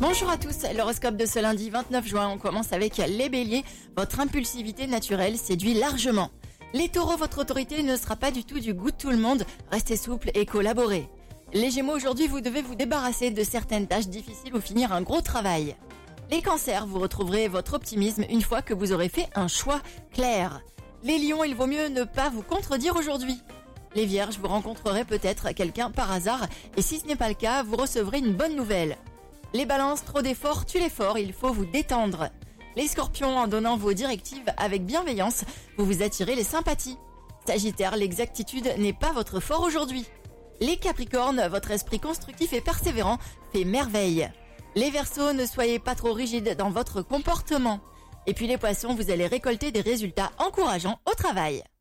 Bonjour à tous, l'horoscope de ce lundi 29 juin, on commence avec les béliers. Votre impulsivité naturelle séduit largement. Les taureaux, votre autorité ne sera pas du tout du goût de tout le monde, restez souple et collaborez. Les gémeaux, aujourd'hui vous devez vous débarrasser de certaines tâches difficiles ou finir un gros travail. Les cancers, vous retrouverez votre optimisme une fois que vous aurez fait un choix clair. Les lions, il vaut mieux ne pas vous contredire aujourd'hui. Les vierges, vous rencontrerez peut-être quelqu'un par hasard et si ce n'est pas le cas, vous recevrez une bonne nouvelle. Les balances, trop d'efforts tue l'effort, il faut vous détendre. Les scorpions, en donnant vos directives avec bienveillance, vous vous attirez les sympathies. Sagittaire, l'exactitude n'est pas votre fort aujourd'hui. Les capricornes, votre esprit constructif et persévérant fait merveille. Les verseaux, ne soyez pas trop rigides dans votre comportement. Et puis les poissons, vous allez récolter des résultats encourageants au travail.